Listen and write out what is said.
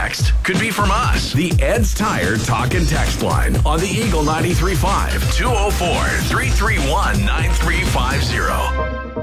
text could be from us. The Ed's Tire Talk and Text line on the Eagle 93.5 204-331-9350.